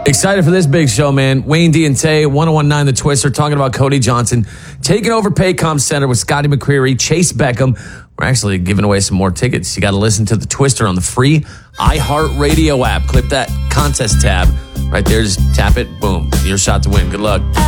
Excited for this big show, man. Wayne D and Tay, 1019 The Twister, talking about Cody Johnson taking over Paycom Center with Scotty McCreery, Chase Beckham. We're actually giving away some more tickets. You got to listen to The Twister on the free iHeartRadio app. Click that contest tab right there. Just tap it. Boom. Your shot to win. Good luck.